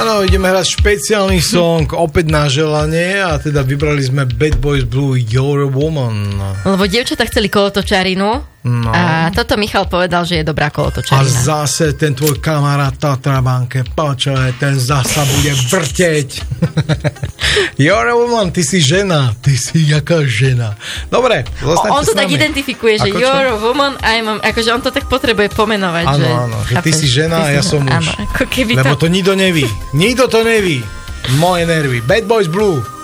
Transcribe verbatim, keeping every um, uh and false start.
Áno, ideme hrať špeciálny song opäť na želanie a teda vybrali sme Bad Boys Blue You're a Woman. Lebo dievčatá chceli kolotočarinu. No. A toto Michal povedal, že je dobrá kolotočarina. A zase ten tvoj kamarát Tatrabanke, počuje, ten zasa bude vrteť. You're a woman, ty si žena, ty si jaká žena. Dobre, zostaňte on to s nami. Tak identifikuje, že Ako you're čo? a woman, I'm a, akože on to tak potrebuje pomenovať. Áno, že, áno, že ty si žena a ja som muž. Áno, ako keby Lebo to... to nikto neví. Nikto to neví. Moje nervy. Bad Boys Blue.